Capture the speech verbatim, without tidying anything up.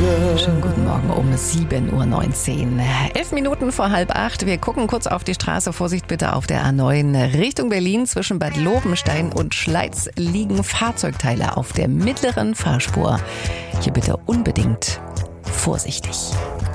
Schönen guten Morgen um sieben Uhr neunzehn. Elf Minuten vor halb acht. Wir gucken kurz auf die Straße. Vorsicht bitte auf der A neun Richtung Berlin. Zwischen Bad Lobenstein und Schleiz liegen Fahrzeugteile auf der mittleren Fahrspur. Hier bitte unbedingt vorsichtig.